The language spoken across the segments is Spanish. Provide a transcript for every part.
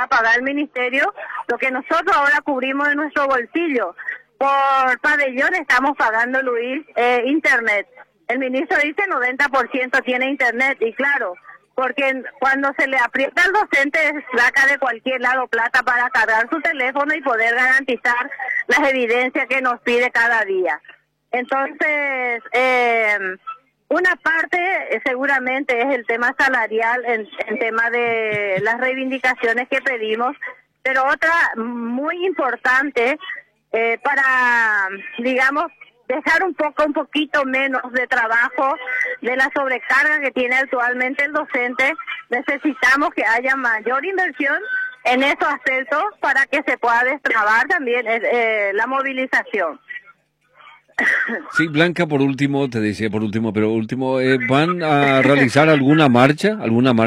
a pagar el ministerio, lo que nosotros ahora cubrimos de nuestro bolsillo. Por pabellón estamos pagando, Luis, internet. El ministro dice 90% tiene internet, y claro, porque cuando se le aprieta al docente saca de cualquier lado plata para cargar su teléfono y poder garantizar las evidencias que nos pide cada día. Entonces, una parte seguramente es el tema salarial, en tema de las reivindicaciones que pedimos, pero otra muy importante para, digamos, dejar un poquito menos de trabajo de la sobrecarga que tiene actualmente el docente. Necesitamos que haya mayor inversión en esos aspectos para que se pueda destrabar también la movilización. Sí, Blanca, por último, te decía ¿van a realizar alguna marcha?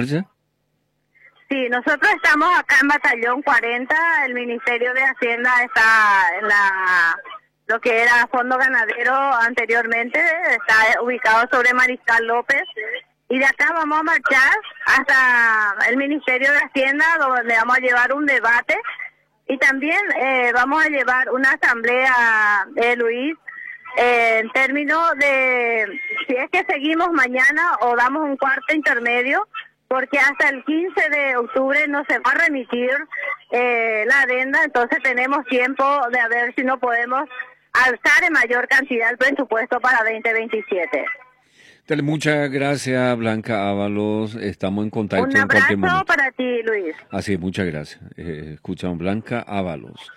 Sí, nosotros estamos acá en Batallón 40, el Ministerio de Hacienda está en lo que era Fondo Ganadero anteriormente, está ubicado sobre Mariscal López, y de acá vamos a marchar hasta el Ministerio de Hacienda, donde vamos a llevar un debate, y también vamos a llevar una asamblea, Luis, en términos de si es que seguimos mañana o damos un cuarto intermedio, porque hasta el 15 de octubre no se va a remitir la adenda, entonces tenemos tiempo de a ver si no podemos alzar en mayor cantidad el presupuesto para 2027. Dale, muchas gracias, Blanca Ábalos. Estamos en contacto en cualquier momento. Un abrazo para ti, Luis. Así es, muchas gracias. Escuchamos Blanca Ábalos.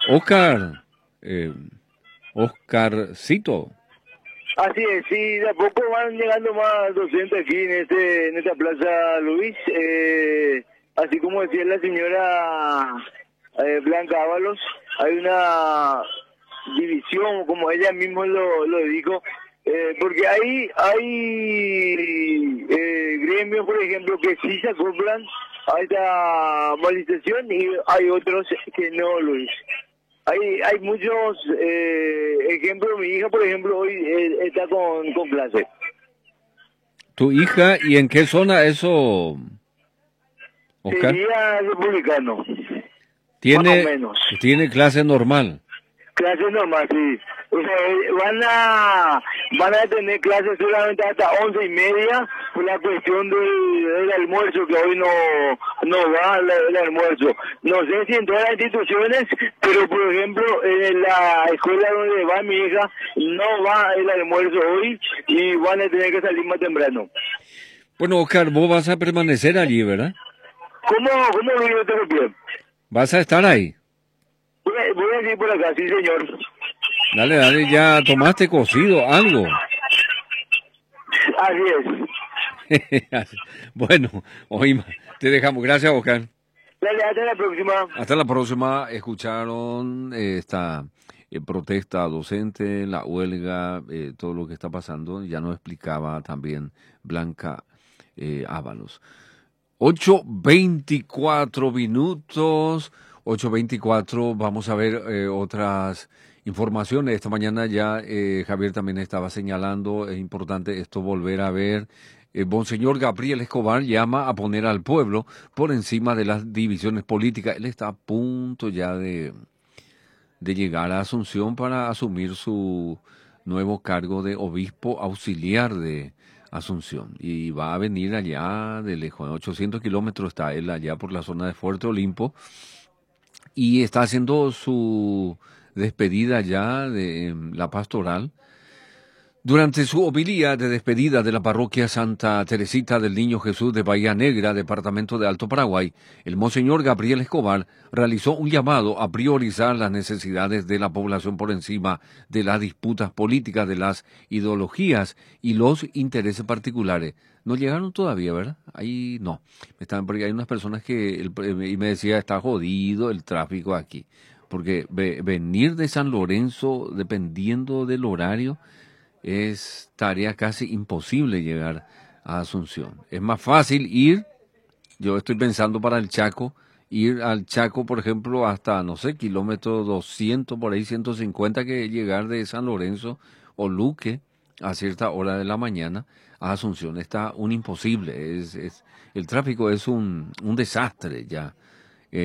Oscarcito. Así es, sí, de a poco van llegando más docentes aquí en esta plaza, Luis. Así como decía la señora Blanca Ábalos, hay una división, como ella misma lo dijo, porque hay gremios, por ejemplo, que sí se acoplan a esta movilización y hay otros que no, Luis. Hay muchos ejemplos. Mi hija, por ejemplo, hoy está con clase. ¿Tu hija y en qué zona eso, Oscar? Sería republicano. ¿Tiene, más o menos. ¿Tiene clase normal? Clase normal, sí. O sea, van a tener clases solamente hasta 11:30 por la cuestión del almuerzo, que hoy no va el almuerzo. No sé si en todas las instituciones, pero por ejemplo en la escuela donde va mi hija no va el almuerzo hoy y van a tener que salir más temprano. Bueno, Oscar, vos vas a permanecer allí, ¿verdad? ¿Cómo lo tengo bien? ¿Vas a estar ahí? Voy a ir por acá, sí, señor. Dale, ya tomaste cocido, algo. Así es. Bueno, hoy te dejamos. Gracias, Oscar. Dale, hasta la próxima. Hasta la próxima. Escucharon esta protesta docente, la huelga, todo lo que está pasando. Ya nos explicaba también Blanca Ábalos. 8:24 minutos. 8:24, vamos a ver otras informaciones. Esta mañana ya Javier también estaba señalando, es importante esto volver a ver. Monseñor Gabriel Escobar llama a poner al pueblo por encima de las divisiones políticas. Él está a punto ya de llegar a Asunción para asumir su nuevo cargo de obispo auxiliar de Asunción. Y va a venir allá de lejos, 800 kilómetros está él allá por la zona de Fuerte Olimpo. Y está haciendo su despedida ya de la pastoral. Durante su homilía de despedida de la parroquia Santa Teresita del Niño Jesús de Bahía Negra, departamento de Alto Paraguay, el monseñor Gabriel Escobar realizó un llamado a priorizar las necesidades de la población por encima de las disputas políticas, de las ideologías y los intereses particulares. No llegaron todavía, ¿verdad? Ahí no. Porque hay unas personas y me decía, está jodido el tráfico aquí. Porque venir de San Lorenzo, dependiendo del horario, es tarea casi imposible llegar a Asunción. Es más fácil ir, yo estoy pensando para el Chaco, ir al Chaco, por ejemplo, hasta, no sé, kilómetro 200, por ahí 150, que llegar de San Lorenzo o Luque a cierta hora de la mañana a Asunción. Está un imposible, el tráfico es un desastre ya.